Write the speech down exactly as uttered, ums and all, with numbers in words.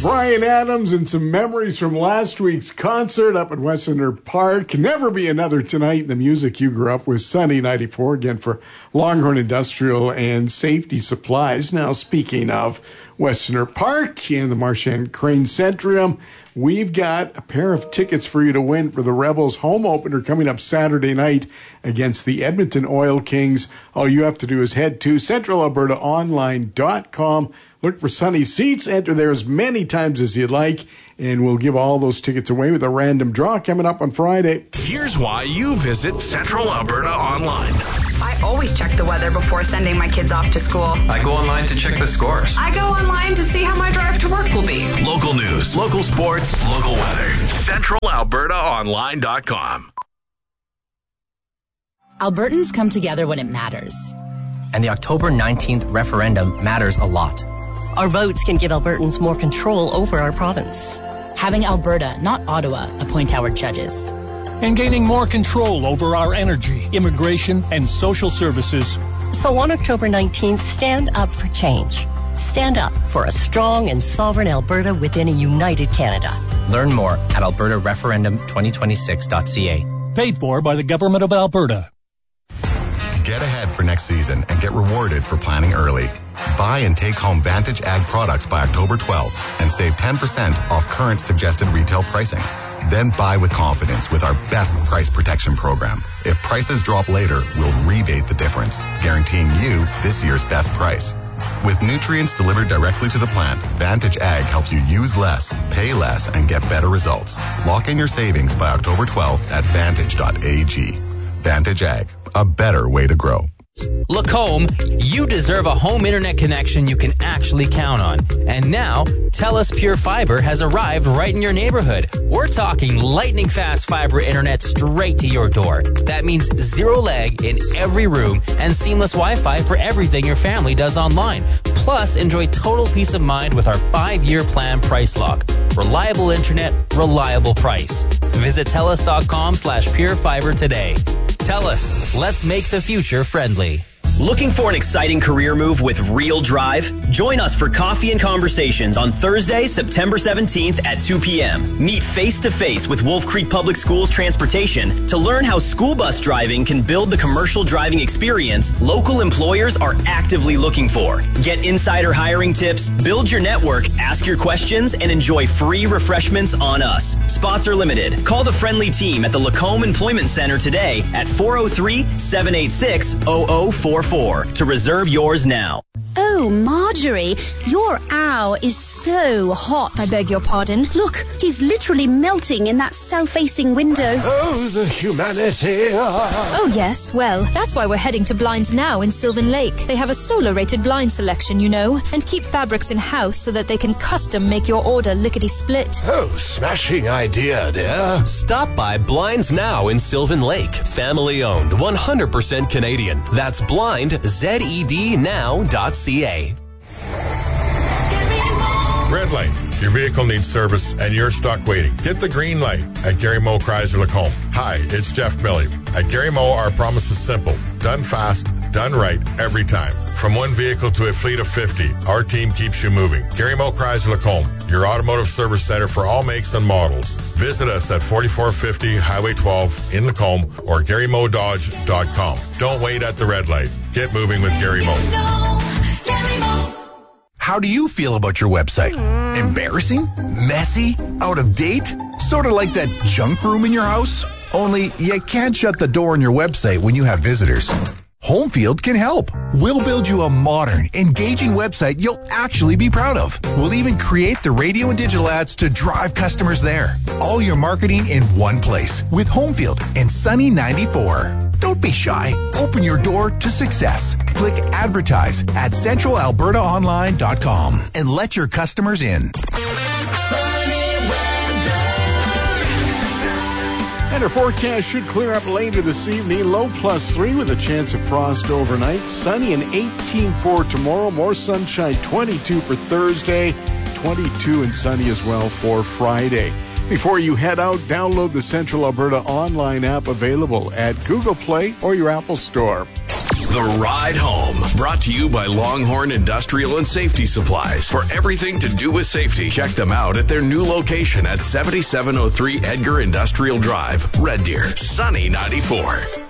Bryan Adams and some memories from last week's concert up at Westerner Park. Never Be Another tonight. The music you grew up with. Sunny ninety-four again for Longhorn Industrial and Safety Supplies. Now, speaking of Westerner Park and the Marchand Crane Centrium, we've got a pair of tickets for you to win for the Rebels home opener coming up Saturday night against the Edmonton Oil Kings. All you have to do is head to central alberta online dot com. Look for Sunny Seats. Enter there as many times as you'd like, and we'll give all those tickets away with a random draw coming up on Friday. Here's why you visit Central Alberta Online. I always check the weather before sending my kids off to school. I go online to check the scores. I go online to see how my drive to work will be. Local news, local sports, local weather. central alberta online dot com. Albertans come together when it matters. And the October nineteenth referendum matters a lot. Our votes can give Albertans more control over our province. Having Alberta, not Ottawa, appoint our judges. And gaining more control over our energy, immigration, and social services. So on October nineteenth, stand up for change. Stand up for a strong and sovereign Alberta within a united Canada. Learn more at alberta referendum twenty twenty-six dot c a. Paid for by the Government of Alberta. Get ahead for next season and get rewarded for planning early. Buy and take home Vantage Ag products by October twelfth and save ten percent off current suggested retail pricing. Then buy with confidence with our best price protection program. If prices drop later, we'll rebate the difference, guaranteeing you this year's best price. With nutrients delivered directly to the plant, Vantage Ag helps you use less, pay less, and get better results. Lock in your savings by October twelfth at vantage dot a g. Vantage Ag, a better way to grow. Lacombe, you deserve a home internet connection you can actually count on. And now, TELUS Pure Fiber has arrived right in your neighborhood. We're talking lightning fast fiber internet straight to your door. That means zero lag in every room and seamless Wi-Fi for everything your family does online. Plus, enjoy total peace of mind with our five-year plan price lock. Reliable internet, reliable price. Visit TELUS.com slash Pure Fiber today. TELUS, let's make the future friendly. Looking for an exciting career move with real drive? Join us for Coffee and Conversations on Thursday, September seventeenth at two p.m. Meet face-to-face with Wolf Creek Public Schools Transportation to learn how school bus driving can build the commercial driving experience local employers are actively looking for. Get insider hiring tips, build your network, ask your questions, and enjoy free refreshments on us. Spots are limited. Call the friendly team at the Lacombe Employment Center today at four oh three, seven eight six, oh oh four four to reserve yours now. Oh, Marjorie, your owl is so hot. I beg your pardon? Look, he's literally melting in that south-facing window. Oh, the humanity. Oh, yes. Well, that's why we're heading to Blinds Now in Sylvan Lake. They have a solar-rated blind selection, you know, and keep fabrics in-house so that they can custom make your order lickety-split. Oh, smashing idea, dear. Stop by Blinds Now in Sylvan Lake. Family-owned, one hundred percent Canadian. That's blind, Z E D now dot c a. Red light. Your vehicle needs service and you're stuck waiting. Get the green light at Gary Moe Chrysler Lacombe. Hi, it's Jeff Milley. At Gary Moe, our promise is simple. Done fast, done right, every time. From one vehicle to a fleet of fifty, our team keeps you moving. Gary Moe Chrysler Lacombe, your automotive service center for all makes and models. Visit us at forty-four fifty Highway twelve in Lacombe or gary moe dodge dot com. Don't wait at the red light. Get moving with Gary Moe. How do you feel about your website? Embarrassing? Messy? Out of date? Sort of like that junk room in your house? Only you can't shut the door on your website when you have visitors. Homefield can help. We'll build you a modern, engaging website you'll actually be proud of. We'll even create the radio and digital ads to drive customers there. All your marketing in one place with Homefield and Sunny ninety-four. Don't be shy. Open your door to success. Click advertise at central alberta online dot com and let your customers in. And our forecast should clear up later this evening. Low plus three with a chance of frost overnight. Sunny and eighteen for tomorrow. More sunshine, twenty-two for Thursday. twenty-two and sunny as well for Friday. Before you head out, download the Central Alberta online app available at Google Play or your Apple Store. The Ride Home, brought to you by Longhorn Industrial and Safety Supplies. For everything to do with safety, check them out at their new location at seventy-seven oh three Edgar Industrial Drive, Red Deer, Sunny ninety-four.